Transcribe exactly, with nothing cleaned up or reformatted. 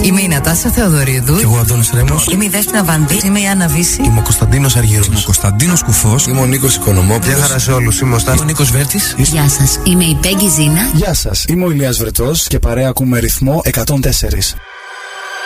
Είμαι η Νατάσα Θεοδωρίδου. Και εγώ Αντώνης Ρέμος. Είμαι η Δέσποινα Βανδύ. Είμαι η Άννα Βύση. Είμαι ο Κωνσταντίνος Αργύρος. Είμαι ο Κωνσταντίνος Κουφός. Είμαι ο Νίκος Οικονομόπουλος. Γεια χαρά σε όλους. Είμαι ο Στάθης. Είμαι ο Νίκος Βέρτης. Γεια σας. Είμαι η Πέγγι Ζήνα. Γεια σας. Είμαι ο Ηλίας Βρετός και παρέα ακούμε ρυθμό εκατόν τέσσερα.